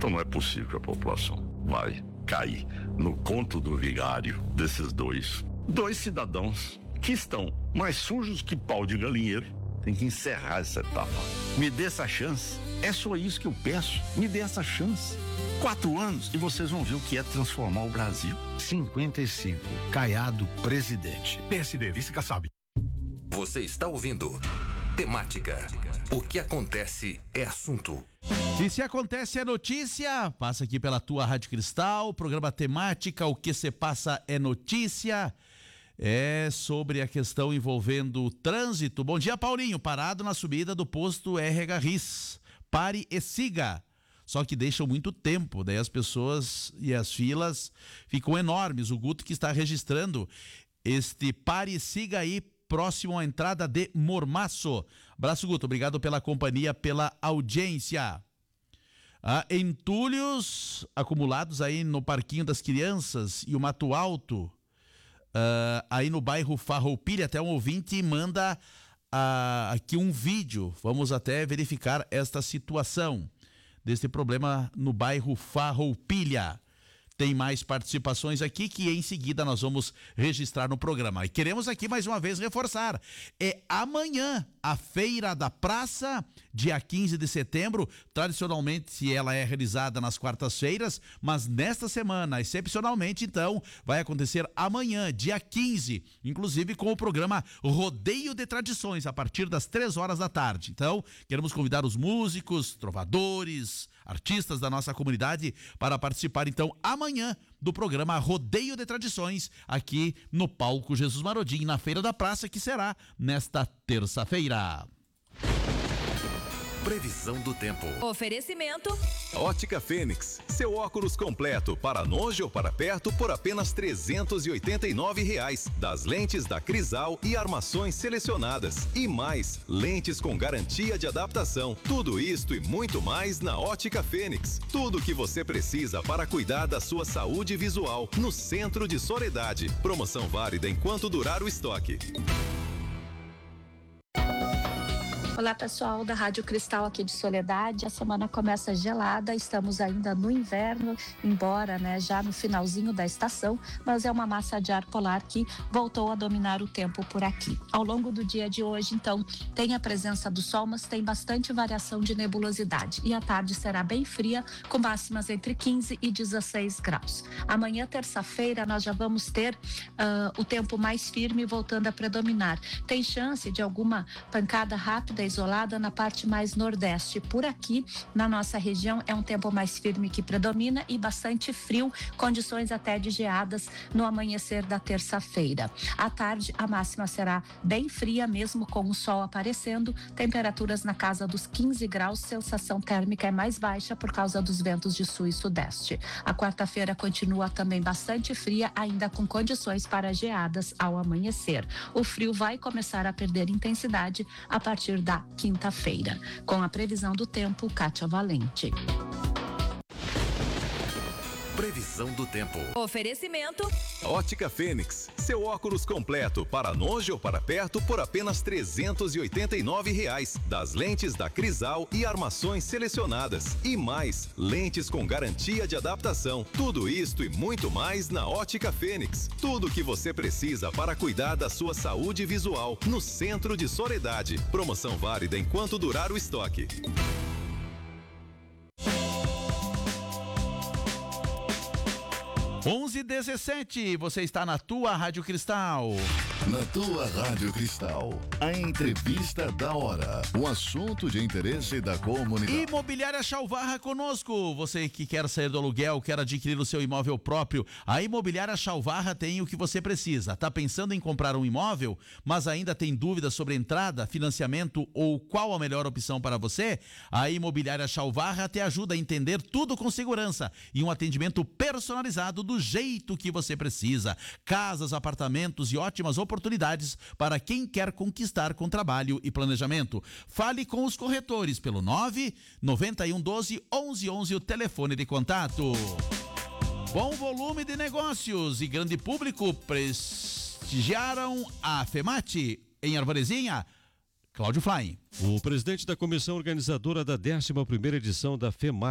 Então não é possível que a população vai cair no conto do vigário desses dois cidadãos que estão mais sujos que pau de galinheiro. Tem que encerrar essa etapa. Me dê essa chance. É só isso que eu peço. Me dê essa chance. 4 anos e vocês vão ver o que é transformar o Brasil. 55. Caiado, presidente. PSD, vice-Kassab. Você está ouvindo Temática. O que acontece é assunto. E se acontece é notícia, passa aqui pela tua Rádio Cristal, programa Temática, o que se passa é notícia. É sobre a questão envolvendo o trânsito. Bom dia, Paulinho. Parado na subida do posto RH RIS. Pare e siga. Só que deixam muito tempo, daí as pessoas e as filas ficam enormes. O Guto que está registrando este pare e siga aí, próximo à entrada de Mormaço. Abraço, Guto. Obrigado pela companhia, pela audiência. Entulhos acumulados aí no Parquinho das Crianças e o Mato Alto. Aí no bairro Farroupilha, até um ouvinte manda aqui um vídeo. Vamos até verificar esta situação deste problema no bairro Farroupilha. Tem mais participações aqui que em seguida nós vamos registrar no programa. E queremos aqui mais uma vez reforçar, é amanhã a Feira da Praça, dia 15 de setembro, tradicionalmente ela é realizada nas quartas-feiras, mas nesta semana, excepcionalmente então, vai acontecer amanhã, dia 15, inclusive com o programa Rodeio de Tradições, a partir das 3 horas da tarde. Então, queremos convidar os músicos, trovadores, artistas da nossa comunidade para participar então amanhã do programa Rodeio de Tradições aqui no palco Jesus Marodim, na Feira da Praça, que será nesta terça-feira. Previsão do tempo. Oferecimento Ótica Fênix, seu óculos completo para longe ou para perto por apenas R$389. Das lentes da Crisal e armações selecionadas. E mais, lentes com garantia de adaptação. Tudo isto e muito mais na Ótica Fênix. Tudo o que você precisa para cuidar da sua saúde visual no centro de Soledade. Promoção válida enquanto durar o estoque. Olá, pessoal da Rádio Cristal aqui de Soledade. A semana começa gelada, estamos ainda no inverno, embora já no finalzinho da estação, mas é uma massa de ar polar que voltou a dominar o tempo por aqui. Ao longo do dia de hoje, então, tem a presença do sol, mas tem bastante variação de nebulosidade. E a tarde será bem fria, com máximas entre 15 e 16 graus. Amanhã, terça-feira, nós já vamos ter o tempo mais firme voltando a predominar. Tem chance de alguma pancada rápida isolada na parte mais nordeste. Por aqui, na nossa região, é um tempo mais firme que predomina e bastante frio, condições até de geadas no amanhecer da terça-feira. À tarde, a máxima será bem fria, mesmo com o sol aparecendo, temperaturas na casa dos 15 graus, sensação térmica é mais baixa por causa dos ventos de sul e sudeste. A quarta-feira continua também bastante fria, ainda com condições para geadas ao amanhecer. O frio vai começar a perder intensidade a partir da quinta-feira. Com a previsão do tempo, Kátia Valente. Previsão do tempo. Oferecimento Ótica Fênix, seu óculos completo para longe ou para perto por apenas R$389. Das lentes da Crisal e armações selecionadas. E mais, lentes com garantia de adaptação. Tudo isto e muito mais na Ótica Fênix. Tudo o que você precisa para cuidar da sua saúde visual no centro de Soledade. Promoção válida enquanto durar o estoque. 11h17, você está na tua Rádio Cristal. Na tua Rádio Cristal, a entrevista da hora, o assunto de interesse da comunidade. Imobiliária Chalvarra conosco, você que quer sair do aluguel, quer adquirir o seu imóvel próprio, a Imobiliária Chalvarra tem o que você precisa. Tá pensando em comprar um imóvel, mas ainda tem dúvidas sobre entrada, financiamento ou qual a melhor opção para você? A Imobiliária Chalvarra te ajuda a entender tudo com segurança e um atendimento personalizado do jeito que você precisa. Casas, apartamentos e ótimas oportunidades para quem quer conquistar com trabalho e planejamento. Fale com os corretores pelo 99112-1111, o telefone de contato. Bom volume de negócios e grande público prestigiaram a FEMAT em Arvorezinha. Cláudio Flaim. O presidente da comissão organizadora da 11ª edição da FEMAT